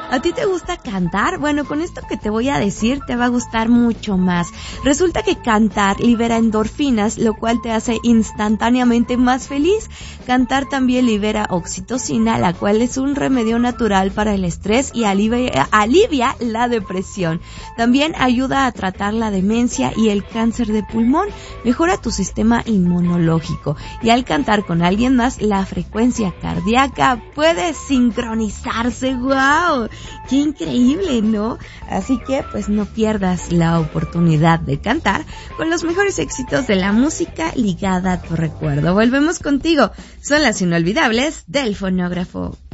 ¿A ti te gusta cantar? Bueno, con esto que te voy a decir te va a gustar mucho más. Resulta que cantar libera endorfinas, lo cual te hace instantáneamente más feliz. Cantar también libera oxitocina, la cual es un remedio natural para el estrés y alivia la depresión. También ayuda a tratar la demencia y el cáncer de pulmón. Mejora tu sistema inmunológico. Y al cantar con alguien más, la frecuencia cardíaca puede sincronizarse. ¡Wow! ¡Qué increíble!, ¿no? Así que, pues, no pierdas la oportunidad de cantar con los mejores éxitos de la música ligada a tu recuerdo. Volvemos contigo. Son las inolvidables del fonógrafo.